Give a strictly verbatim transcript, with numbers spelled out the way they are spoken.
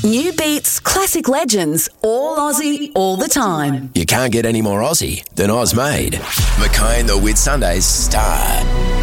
New beats, classic legends, all Aussie, all the time. You can't get any more Aussie than Oz Made. Mackay and the Whitsundays start.